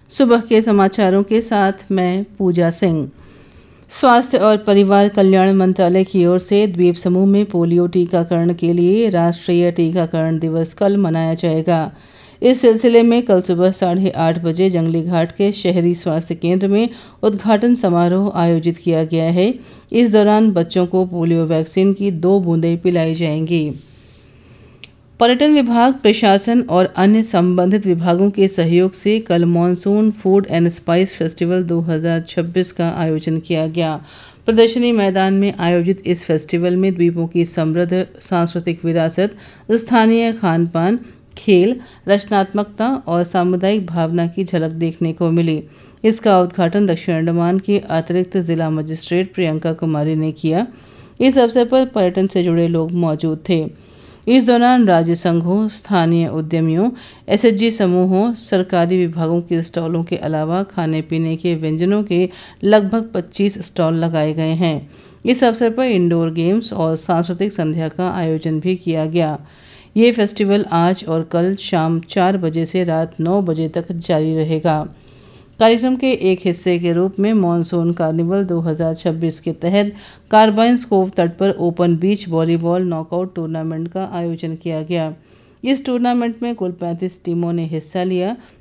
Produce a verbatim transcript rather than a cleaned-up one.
सुबह के समाचारों के साथ मैं पूजा सिंह। स्वास्थ्य और परिवार कल्याण मंत्रालय की ओर से द्वीप समूह में पोलियो टीकाकरण के लिए राष्ट्रीय टीकाकरण दिवस कल मनाया जाएगा। इस सिलसिले में कल सुबह साढ़े आठ बजे जंगली घाट के शहरी स्वास्थ्य केंद्र में उद्घाटन समारोह आयोजित किया गया है। इस दौरान बच्चों को पोलियो वैक्सीन की दो बूंदें पिलाई जाएंगी। पर्यटन विभाग, प्रशासन और अन्य संबंधित विभागों के सहयोग से कल monsoon food and spice festival दो हज़ार छब्बीस का आयोजन किया गया। प्रदर्शनी मैदान में आयोजित इस फेस्टिवल में द्वीपों की समृद्ध सांस्कृतिक विरासत, स्थानीय खान पान, खेल, रचनात्मकता और सामुदायिक भावना की झलक देखने को मिली। इसका उद्घाटन दक्षिण अंडमान की अतिरिक्त जिला मजिस्ट्रेट प्रियंका कुमारी ने किया। इस अवसर पर पर्यटन से जुड़े लोग मौजूद थे। इस दौरान राज्य संघों, स्थानीय उद्यमियों, एसएचजी समूहों, सरकारी विभागों के स्टॉलों के अलावा खाने पीने के व्यंजनों के लगभग पच्चीस स्टॉल लगाए गए हैं। इस अवसर पर इंडोर गेम्स और सांस्कृतिक संध्या का आयोजन भी किया गया। ये फेस्टिवल आज और कल शाम चार बजे से रात नौ बजे तक जारी रहेगा। कार्यक्रम के एक हिस्से के रूप में मॉनसून कार्निवल दो हज़ार छब्बीस के तहत कार्बाइन्स कोव तट पर open beach volleyball knockout tournament का आयोजन किया गया। इस टूर्नामेंट में कुल पैंतीस टीमों ने हिस्सा लिया,